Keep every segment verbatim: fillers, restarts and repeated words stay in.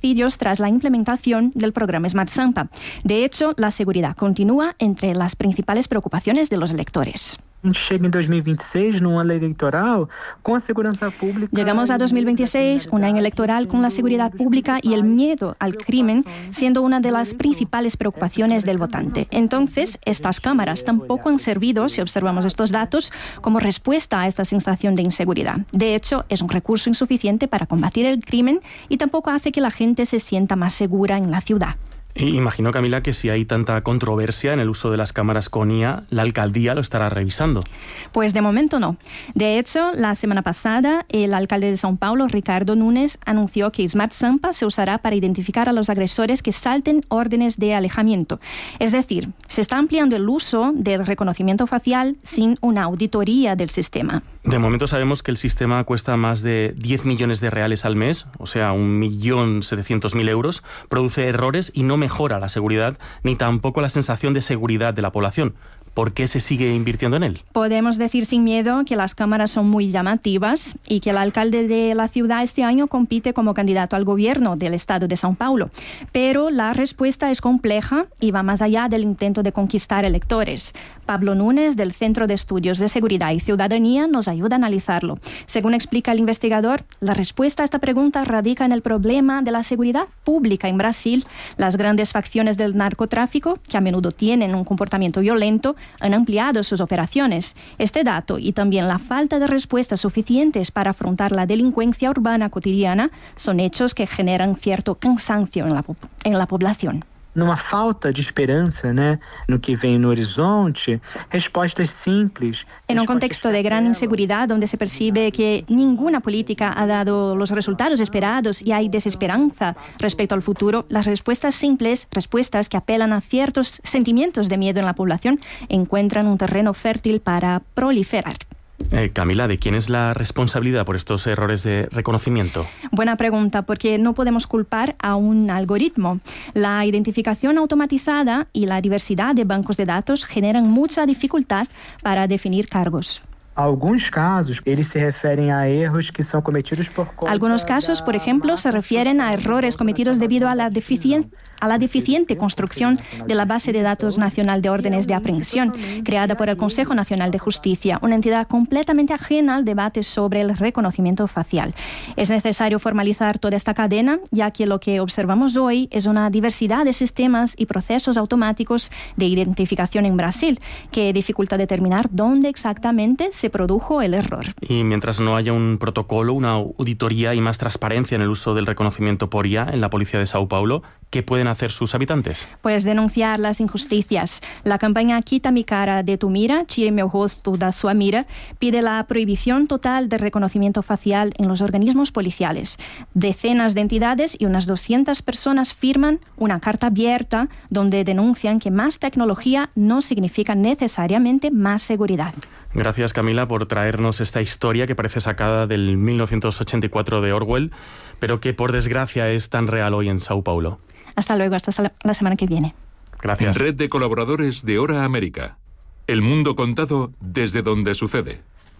homicidios tras la implementación del programa Smart Sampa. De hecho, la seguridad continúa entre las principales preocupaciones de los electores. Chega em dois mil e vinte e seis, num ano eleitoral, com a segurança pública. Llegamos a dos mil veintiséis, un año electoral con la seguridad pública y el miedo al crimen siendo una de las principales preocupaciones del votante. Entonces, estas cámaras tampoco han servido, si observamos estos datos, como respuesta a esta sensación de inseguridad. De hecho, es un recurso insuficiente para combatir el crimen y tampoco hace que la gente se sienta más segura en la ciudad. Imagino, Camila, que si hay tanta controversia en el uso de las cámaras con I A, la alcaldía lo estará revisando. Pues de momento no. De hecho, la semana pasada, el alcalde de São Paulo, Ricardo Nunes, anunció que Smart Sampa se usará para identificar a los agresores que salten órdenes de alejamiento. Es decir, se está ampliando el uso del reconocimiento facial sin una auditoría del sistema. De momento sabemos que el sistema cuesta más de diez millones de reales al mes, o sea, un millón setecientos mil euros, produce errores y no mejora la seguridad ni tampoco la sensación de seguridad de la población. ¿Por qué se sigue invirtiendo en él? Podemos decir sin miedo que las cámaras son muy llamativas y que el alcalde de la ciudad este año compite como candidato al gobierno del estado de São Paulo. Pero la respuesta es compleja y va más allá del intento de conquistar electores. Pablo Nunes, del Centro de Estudios de Seguridad y Ciudadanía, nos ayuda a analizarlo. Según explica el investigador, la respuesta a esta pregunta radica en el problema de la seguridad pública en Brasil. Las grandes facciones del narcotráfico, que a menudo tienen un comportamiento violento, han ampliado sus operaciones. Este dato y también la falta de respuestas suficientes para afrontar la delincuencia urbana cotidiana son hechos que generan cierto cansancio en la, en la población. Numa falta de esperanza, né, no que vem no horizonte, respostas simples. En un contexto de gran inseguridad, donde se percibe que ninguna política ha dado los resultados esperados y hay desesperanza respecto al futuro, las respuestas simples, respuestas que apelan a ciertos sentimientos de miedo en la población, encuentran un terreno fértil para proliferar. Eh, Camila, ¿de quién es la responsabilidad por estos errores de reconocimiento? Buena pregunta, porque no podemos culpar a un algoritmo. La identificación automatizada y la diversidad de bancos de datos generan mucha dificultad para definir cargos. Algunos casos, eles se referem a erros que son cometidos por conta. Algunos casos, por ejemplo, se refieren a errores cometidos debido a la deficien- a la deficiente construcción de la base de datos nacional de órdenes de aprehensión, creada por el Consejo Nacional de Justicia, una entidad completamente ajena al debate sobre el reconocimiento facial. Es necesario formalizar toda esta cadena, ya que lo que observamos hoy es una diversidad de sistemas y procesos automáticos de identificación en Brasil, que dificulta determinar dónde exactamente se produjo el error. Y mientras no haya un protocolo, una auditoría y más transparencia en el uso del reconocimiento por I A en la policía de São Paulo, ¿qué pueden hacer sus habitantes? Pues denunciar las injusticias. La campaña Quita mi cara de tu mira, tire meu rosto da sua mira, pide la prohibición total de reconocimiento facial en los organismos policiales. Decenas de entidades y unas doscientas personas firman una carta abierta donde denuncian que más tecnología no significa necesariamente más seguridad. Gracias, Camila, por traernos esta historia que parece sacada del mil novecientos ochenta y cuatro de Orwell, pero que por desgracia es tan real hoy en São Paulo. Hasta luego, hasta la semana que viene. Gracias. Red de colaboradores de Hora América. El mundo contado desde donde sucede.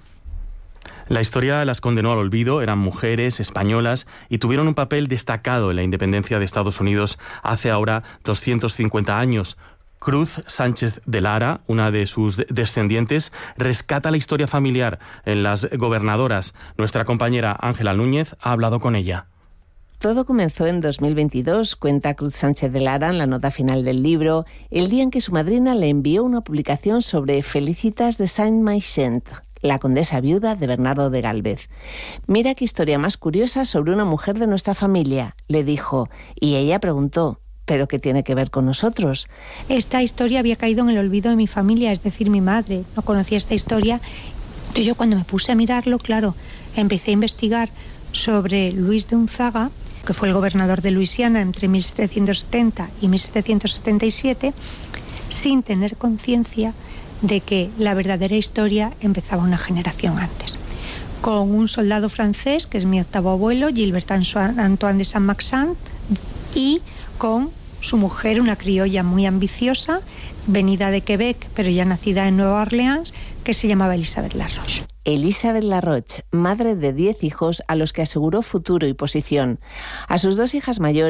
La historia las condenó al olvido, eran mujeres españolas y tuvieron un papel destacado en la independencia de Estados Unidos hace ahora doscientos cincuenta años. Cruz Sánchez de Lara, una de sus descendientes, rescata la historia familiar en Las Gobernadoras. Nuestra compañera Ángela Núñez ha hablado con ella. Todo comenzó en dos mil veintidós, cuenta Cruz Sánchez de Lara en la nota final del libro, el día en que su madrina le envió una publicación sobre Felicitas de Saint-Maixent, la condesa viuda de Bernardo de Gálvez. Mira qué historia más curiosa sobre una mujer de nuestra familia, le dijo, y ella preguntó, ¿pero qué tiene que ver con nosotros? Esta historia había caído en el olvido de mi familia, es decir, mi madre no conocía esta historia. Entonces yo cuando me puse a mirarlo, claro, empecé a investigar sobre Luis de Unzaga, que fue el gobernador de Luisiana entre mil setecientos setenta y mil setecientos setenta y siete, sin tener conciencia de que la verdadera historia empezaba una generación antes. Con un soldado francés, que es mi octavo abuelo, Gilbert Antoine de Saint-Maixent, y con su mujer, una criolla muy ambiciosa, venida de Quebec, pero ya nacida en Nueva Orleans, que se llamaba Elizabeth Laroche. Elizabeth Laroche, madre de diez hijos a los que aseguró futuro y posición. A sus dos hijas mayores